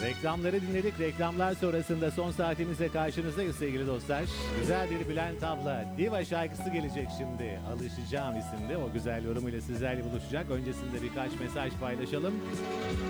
Reklamları dinledik. Reklamlar sonrasında son saatimizde karşınızdayız sevgili dostlar. Güzel bir Bülent abla Diva şarkısı gelecek şimdi. Alışacağım isimli. O güzel yorumuyla sizlerle buluşacak. Öncesinde birkaç mesaj paylaşalım.